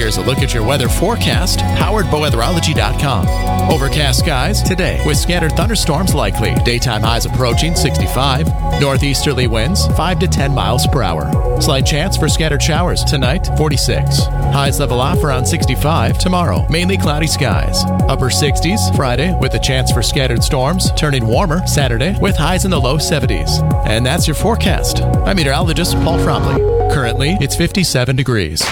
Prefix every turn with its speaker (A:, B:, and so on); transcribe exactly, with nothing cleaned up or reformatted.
A: Here's a look at your weather forecast, powered by weatherology dot com. Overcast skies today with scattered thunderstorms likely. Daytime highs approaching sixty-five. Northeasterly winds five to ten miles per hour. Slight chance for scattered showers tonight, forty-six. Highs level off around sixty-five tomorrow. Mainly cloudy skies. Upper sixties Friday with a chance for scattered storms. Turning warmer Saturday with highs in the low seventies. And that's your forecast. I'm meteorologist Paul Trombley. Currently, it's fifty-seven degrees.